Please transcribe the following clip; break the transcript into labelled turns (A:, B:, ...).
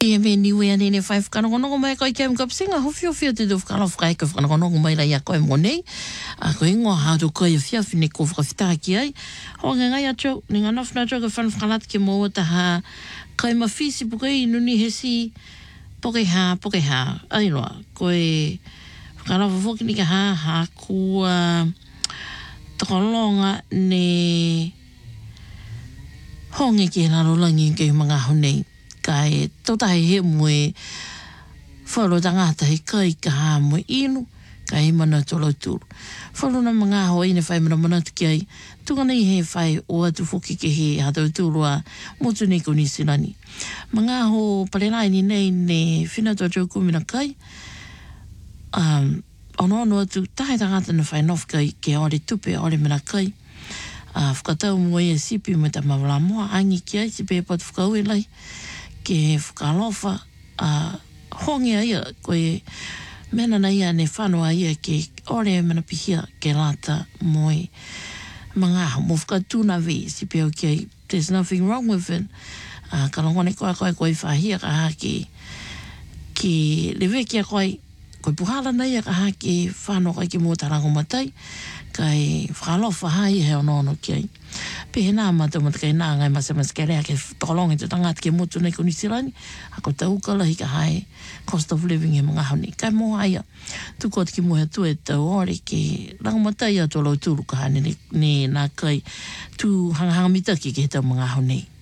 A: E me niwe ane ne whai whakanogonongo mai kai kia mga pisinga hofi te do whakalo whakai ka whakanogonongo mai rai a koe monei. A koe ingoa hātou koe a whiawhine ko whakawhitaki ai. Ho ngai atau, ni ngā nafna atau ka whanwhakanat ke mo ta ha kai mawhisi pukai nuni hesi poke ha. Ai noa, koe whakarawa whoki ni ka ha kua takolonga ne honge ke raro langi ke mga honei. Kai totahi he mwe whalo tangata he kai ka ha mwe inu kai mana tolo tūru. Whalo na mga hoa ine whai mana manatu ki ai tukana i he whai o atu whoki ke he hatau tūru a motu neko ni sinani. Mga ho parenai ni nei ne whinatua tau kumina kai ono atu tahe tangata na whai nof kai ke ore tupe ore mina kai whakatau mwe e sipi me ta mawala moa angi ki ai sipe e patu whakau e lai ke whakalofa hongi aia koe mena na ia ne whanua ia ke ore mana pihia ke rata moe mga mo whakatuna vi si peo ki ai there's nothing wrong with it ka longone koe whahia ka ha ki lewe kia koe puhala na ia ka ha ki whanua kai ki mōtarango matai kai whakalofa hai he ono ki ai pehe nā mata kai nā ngai masamas ke rea ke tokolongi te tangata ke motu nei ko nisirani ako tau kala hi ka hae cost of living e mga hauni kai mo haia tukot ki mohe tu e tau ore ke rangomatai a tolo tūru ka hane ne nā kai tu hangahanga mitaki ke tau mga hauni